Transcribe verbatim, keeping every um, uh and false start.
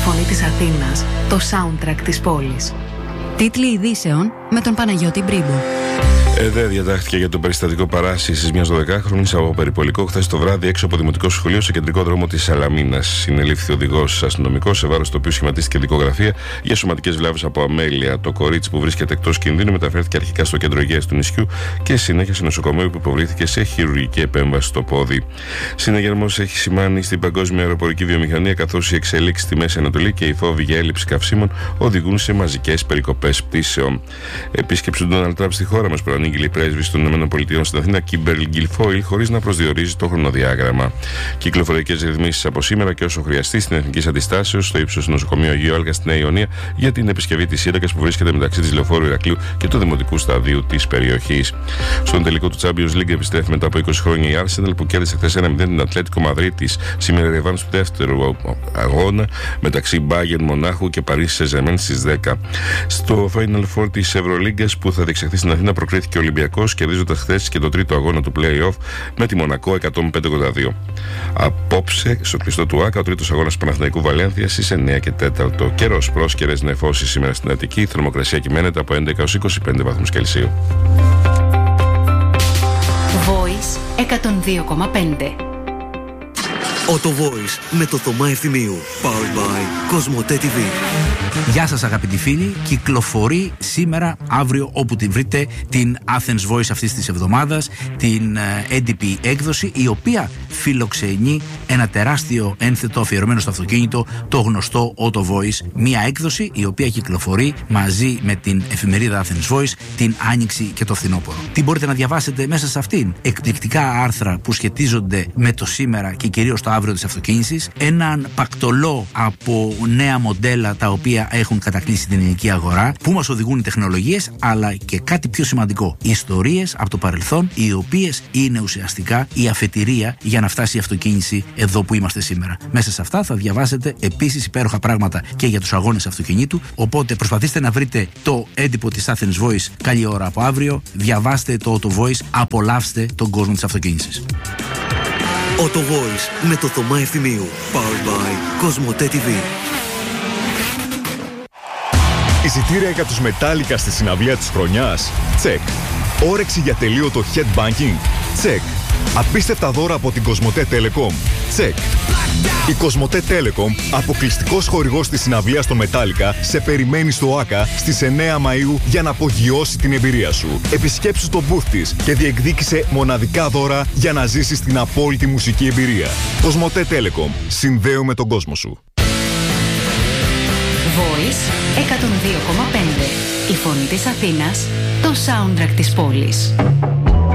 φωνή της Αθήνας, το soundtrack της πόλης. Τίτλοι ειδήσεων με τον Παναγιώτη Μπρίμπο. ΕΔΕ διατάχθηκε για το περιστατικό παράσυσης μιας δωδεκάχρονης από περιπολικό χθες το βράδυ έξω από δημοτικό σχολείο σε κεντρικό δρόμο της Σαλαμίνας. Συνελήφθη οδηγός αστυνομικός, σε βάρος του οποίου σχηματίστηκε δικογραφία για σωματικές βλάβες από αμέλεια. Το κορίτσι που βρίσκεται εκτός κινδύνου μεταφέρθηκε αρχικά στο κέντρο υγείας του νησιού και συνέχεια σε νοσοκομείο που υποβλήθηκε σε χειρουργική επέμβαση στο πόδι. Συναγερμός έχει σημάνει στην παγκόσμια αεροπορική βιομηχανία, καθώς οι εξελίξεις στη Μέση Ανατολή και οι φόβοι για έλλειψη καυσίμων οδηγούν σε μαζικές περικοπές πτήσεων. Επίσκεψη του Ντόναλντ Τραμπ στη χώρα μας προανήγγειλε η πρέσβης των ΗΠΑ στην Αθήνα, Κίμπερλι Γκιλφόιλ, χωρίς να προσδιορίζει το χρονοδιάγραμμα. Κυκλοφοριακές ρυθμίσεις από σήμερα και όσο χρειαστεί στην Εθνική Αντιστάσεως, στο ύψος του νοσοκομείου Αγίου Άλγα στη Νέα Ιωνία, για την επισκευή της σύραγγας που βρίσκεται μεταξύ της Λεωφόρου Ηρακλείου και του δημοτικού σταδίου της περιοχής. Στον τελικό του Champions League επιστρέφει μετά από είκοσι χρόνια η Arsenal, που κέρδισε χθες ένα μηδέν την Ατλέτικο Μαδρίτης. Σήμερα ρεβάνς του δεύτερου αγώνα μεταξύ Bayern Μονάχου και Paris Saint-Germain στις δέκα. Στο Final Four της Ευρωλίγκας που θα διεξαχθεί στην Αθήνα προκρίθηκε ο Ολυμπιακός, κερδίζοντας χθες και το τρίτο αγώνα του play-off με τη Μονακό εκατόν πέντε ογδόντα δύο. Απόψε, στο κλειστό του Άκα, ο τρίτος αγώνας Παναθηναϊκού Βαλένθια στις εννιά και τέσσερα. Καιρός, πρόσκαιρες νεφώσεις σήμερα στην Αττική. Η θερμοκρασία κυμαίνεται από έντεκα έως είκοσι πέντε βαθμούς Κελσίου. Voice εκατόν δύο κόμμα πέντε. Auto Voice με το Θωμά Ευθυμίου. Powered by Κοσμοτέ τι βι. Γεια σας αγαπητοί φίλοι, κυκλοφορεί σήμερα, αύριο, όπου την βρείτε, την Athens Voice αυτής της εβδομάδας, την έντυπη έκδοση, η οποία φιλοξενεί ένα τεράστιο ένθετο αφιερωμένο στο αυτοκίνητο, το γνωστό Auto Voice. Μία έκδοση η οποία κυκλοφορεί μαζί με την εφημερίδα Athens Voice την Άνοιξη και το φθινόπωρο. Τι μπορείτε να διαβάσετε μέσα σε αυτήν? Εκπληκτικά άρθρα που σχετίζονται με το σήμερα και κυρίως το αύριο της αυτοκίνησης, έναν πακτολό από νέα μοντέλα τα οποία έχουν κατακλείσει την ελληνική αγορά, που μας οδηγούν οι τεχνολογίες, αλλά και κάτι πιο σημαντικό, ιστορίες από το παρελθόν, οι οποίες είναι ουσιαστικά η αφετηρία για να φτάσει η αυτοκίνηση εδώ που είμαστε σήμερα. Μέσα σε αυτά θα διαβάσετε επίσης υπέροχα πράγματα και για τους αγώνες αυτοκινήτου, οπότε προσπαθήστε να βρείτε το έντυπο της Athens Voice καλή ώρα από αύριο, διαβάστε το Auto Voice, απολαύστε τον κόσμο της αυτοκίνησης. Auto Voice με το Θωμά Ευθυμίου. Powered by Κοσμοτέ τι βι. Εισιτήρια για τους Metallica στη συναυλία της χρονιάς? Τσεκ. Όρεξη για τελείωτο headbanking? Τσεκ. Απίστευτα δώρα από την Κοσμοτέ Telecom? Τσεκ. Η Κοσμοτέ Telecom, αποκλειστικός χορηγός της συναυλίας στο Metallica, σε περιμένει στο Άκα στις εννέα Μαΐου για να απογειώσει την εμπειρία σου. Επισκέψου το booth της και διεκδίκησε μοναδικά δώρα για να ζήσεις την απόλυτη μουσική εμπειρία. Κοσμοτέ Telecom. Συνδέουμε τον κόσμο σου. Voice εκατόν δύο κόμμα πέντε. Η φωνή της Αθήνας, το soundtrack της πόλης.